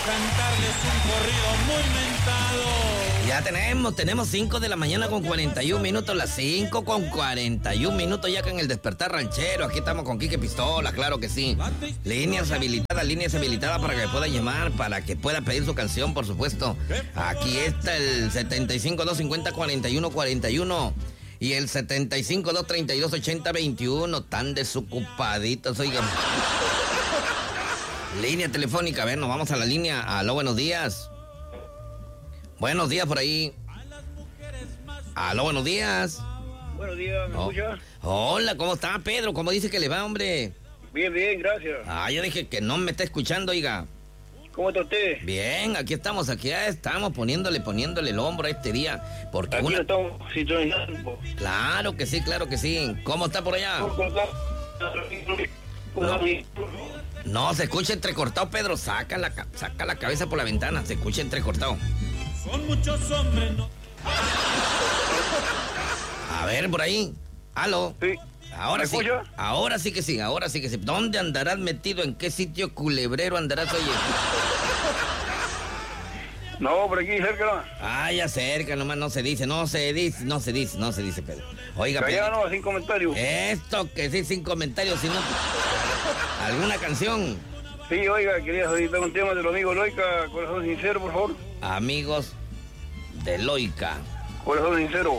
cantarles un corrido muy mentado. Ya tenemos 5 de la mañana con 41 minutos, las 5 con 41 minutos ya que en el Despertar Ranchero. Aquí estamos con Quique Pistola, claro que sí. Líneas habilitadas para que pueda llamar, para que pueda pedir su canción, por supuesto. Aquí está el 75-250-4141 y el 75-232-8021. Tan desocupaditos, oigan. Línea telefónica, a ver, nos vamos a la línea. Aló, buenos días. Buenos días por ahí. Aló, buenos días. Buenos días, ¿me escucha? Hola, ¿cómo está, Pedro? ¿Cómo dice que le va, hombre? Bien, gracias. Yo dije que no me está escuchando, oiga. ¿Cómo está usted? Bien, aquí estamos poniéndole el hombro a este día. Porque aquí lo estamos sintonizando. Claro que sí. ¿Cómo está por allá? No, se escucha entrecortado, Pedro. Saca la cabeza por la ventana. Se escucha entrecortado. Son muchos hombres, ¿no? A ver, por ahí. Aló. Sí. Ahora sí. ¿Escucha? Ahora sí que sí. ¿Dónde andarás metido? ¿En qué sitio culebrero andarás, oye? No, por aquí cerca. Ya cerca, nomás no se dice, Pedro. Oiga, Callado, Pedro. no, sin comentarios. Esto que sí, sin comentarios, sino ¿alguna canción? Sí, oiga, quería solicitar un tema de los amigos Loica, Corazón Sincero, por favor. Amigos de Loica. Corazón Sincero.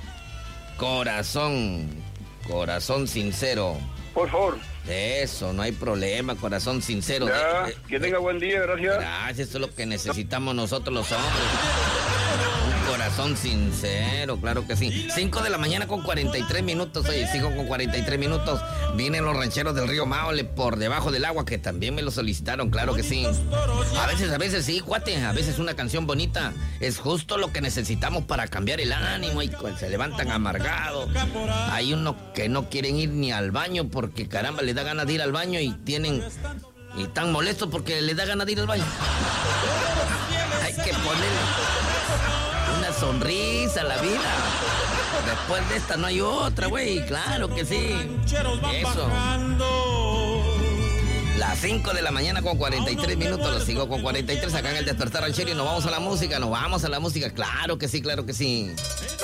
Corazón sincero. Por favor. Eso, no hay problema, corazón sincero. Ya, que tenga buen día, gracias. Gracias, eso es lo que necesitamos nosotros los hombres. Un corazón sincero, claro que sí. 5 de la mañana con 43 minutos, oye, sigo con 43 minutos. Vienen los rancheros del río Maule por debajo del agua, que también me lo solicitaron, claro que sí. A veces sí, cuate, a veces una canción bonita es justo lo que necesitamos para cambiar el ánimo y se levantan amargados. Hay unos que no quieren ir ni al baño porque caramba, les da ganas de ir al baño y están molestos porque les da ganas de ir al baño. Hay que ponerle una sonrisa a la vida. Después de esta no hay otra, güey. Claro que sí. Eso. Las 5 de la mañana con 43 minutos. Los sigo con 43 acá en el Despertar Ranchero y nos vamos a la música. Claro que sí.